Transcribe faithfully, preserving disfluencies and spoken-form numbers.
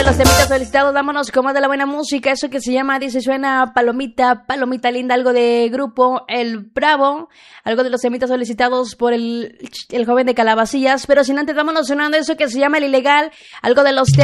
Los temitas solicitados, vámonos como de la buena música, eso que se llama, dice, suena palomita, palomita linda, algo de grupo El Bravo, algo de los temitas solicitados por el, el joven de Calabacillas, pero sin antes vámonos sonando eso que se llama El Ilegal, algo de los